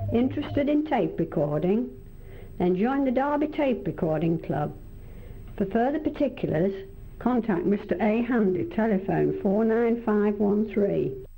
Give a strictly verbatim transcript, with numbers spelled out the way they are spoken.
Interested in tape recording? Then join the Derby Tape Recording Club. For further particulars, contact Mister A. Handy, telephone four nine five one three.